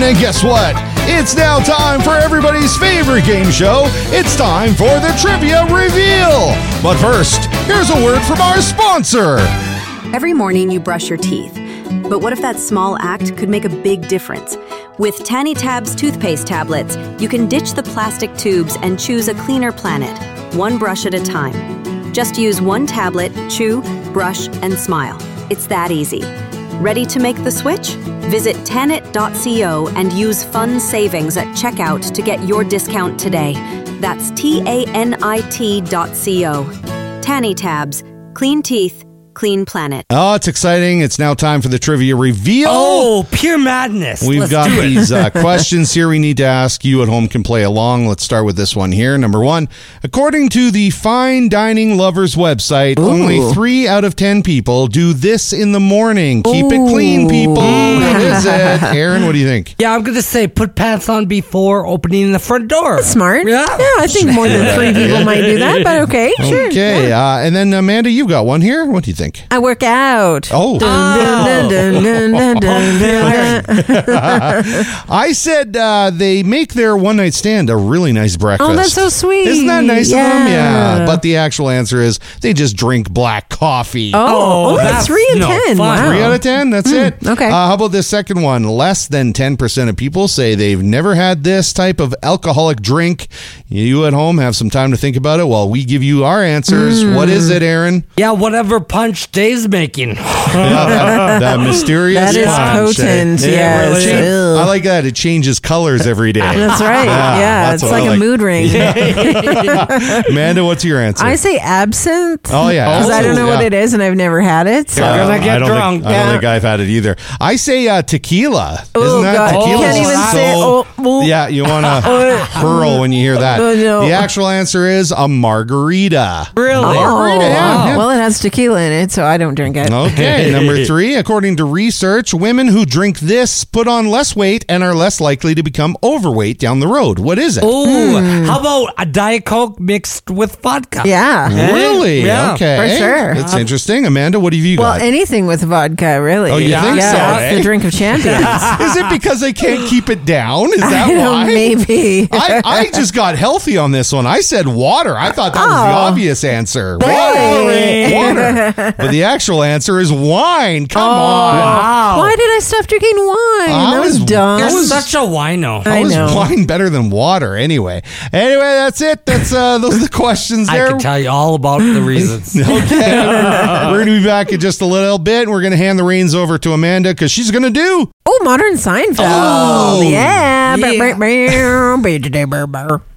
And guess what? It's now time for everybody's favorite game show. It's time for the Trivia Reveal. But first, here's a word from our sponsor. Every morning you brush your teeth. But what if that small act could make a big difference? With Tanny Tabs toothpaste tablets, you can ditch the plastic tubes and choose a cleaner planet, one brush at a time. Just use one tablet, chew, brush, and smile. It's that easy. Ready to make the switch? Visit Tanit.co and use fun savings at checkout to get your discount today. That's TANIT.co. Tanny Tabs. Clean teeth. Clean planet. Oh, it's exciting. It's now time for the Trivia Reveal. Oh, pure madness. We've got these questions here we need to ask. You at home can play along. Let's start with this one here. Number one, according to the Fine Dining Lovers website, only 3 out of 10 people do this in the morning. Keep it clean, people. What is it? Aaron, what do you think? Yeah, I'm going to say put pants on before opening the front door. That's smart. Yeah, I think more than 3 people might do that, but okay, sure. Okay, Yeah. and then Amanda, you've got one here. What do you think? I work out. Oh. I said they make their one-night stand a really nice breakfast. Oh, that's so sweet. Isn't that nice of them? Yeah. But the actual answer is they just drink black coffee. Oh, that's 3 and no 10. fun. Wow. 3 out of 10? That's it. okay. How about this second one? Less than 10% of people say they've never had this type of alcoholic drink. You at home have some time to think about it while we give you our answers. What is it, Aaron? Yeah, whatever punch Dave's making. That mysterious That is punch. potent, It yes. really is. Ew. I like that. It changes colors every day. That's right. Yeah, that's it's what I like a mood ring. Amanda, what's your answer? I say absinthe. Oh, yeah. Because I don't know what Yeah. it is and I've never had it. So. You're gonna get I don't drunk. Think, I don't think I've had it either. I say tequila. Oh, Isn't that God. tequila? You can't even say, Yeah, you want to hurl when you hear that. No. The actual answer is a margarita. Really? Margarita, yeah. Well, it has tequila in it, so I don't drink it. Okay, number 3. According to research, women who drink this put on less weight and are less likely to become overweight down the road. What is it? Oh, how about a Diet Coke mixed with vodka? Yeah. Really? Yeah, okay. for sure. That's interesting. Amanda, what have you Well, got? anything with vodka, really. Oh, you think so, That's eh? the drink of champions. Is it because they can't keep it down? Is that I don't why? know, maybe. I just got healthy on this one. I said water. I thought that was the obvious answer. Really? Water. But the actual answer is wine. Come on. Wow. Why did I stop drinking wine? I That was was- dumb. You're such a wino. I How is know. wine better than water anyway? Anyway, that's it. That's those are the questions I there. can tell you all about the reasons. Okay. We're going to be back in just a little bit. We're going to hand the reins over to Amanda because she's going to do... Oh, Modern Seinfeld. Oh. Yeah. Yeah.